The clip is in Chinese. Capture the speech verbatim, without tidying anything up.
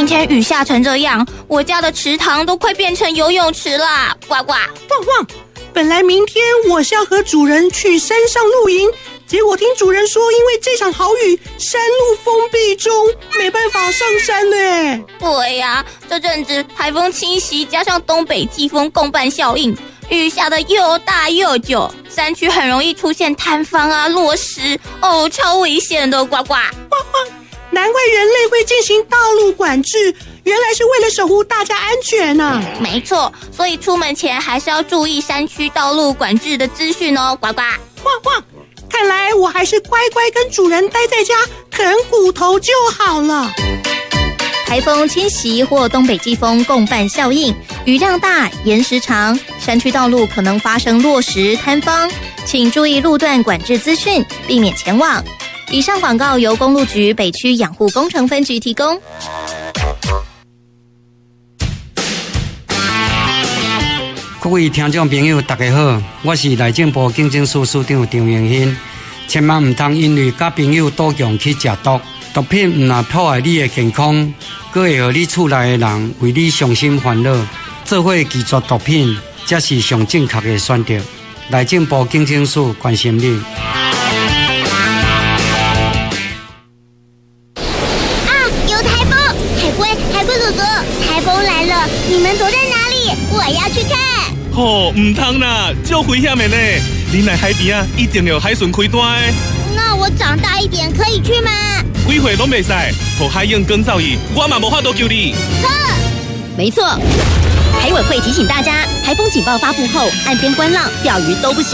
天雨下成这样，我家的池塘都快变成游泳池啦！呱呱， 旺旺，本来明天我是要和主人去山上露营，结果听主人说，因为这场好雨，山路封闭中，没办法上山呢。 对呀、啊，这阵子台风侵袭，加上东北季风共伴效应，雨下的又大又久，山区很容易出现坍方啊、落石，哦，超危险的！呱呱， 旺旺，难怪人类会进行道路管制，原来是为了守护大家安全啊。 没错，所以出门前还是要注意山区道路管制的资讯哦。呱呱， 旺旺，看来我还是乖乖跟主人待在家啃骨头就好了。 台风侵袭或东北季风共伴效应，雨量大、岩石长，山区道路可能发生落石、坍方，请注意路段管制资讯，避免前往。以上广告由公路局北区养护工程分局提供。 各位听众朋友大家好，我是内政部警政署署长张永新。千万唔通因为甲朋友赌强去食毒，毒品唔但破坏你的健康，佫会予你厝内的人为你伤心烦恼，做伙拒绝毒品，才是上正确的选择。内政部警政署关心你。 啊，有台风！海龟，海龟哥哥，台风来了，你们躲在哪里？我要去看。 哦，唔通啦，足危险的呢！你来海边啊，一定要海巡开单的。 那我长大一点可以去吗？ 几岁拢袂使，和海燕更造诣，我嘛无法度救你。 呵， 没错，海委会提醒大家，台风警报发布后，岸边观浪、钓鱼都不行。